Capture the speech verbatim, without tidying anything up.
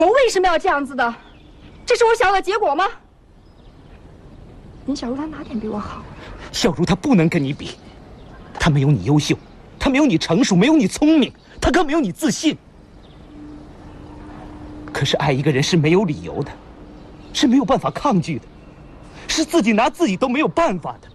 我为什么要这样子的？这是我想要的结果吗？林小茹她哪点比我好？ 小茹她不能跟你比，她没有你优秀，她没有你成熟，没有你聪明，她更没有你自信。可是爱一个人是没有理由的，是没有办法抗拒的，是自己拿自己都没有办法的。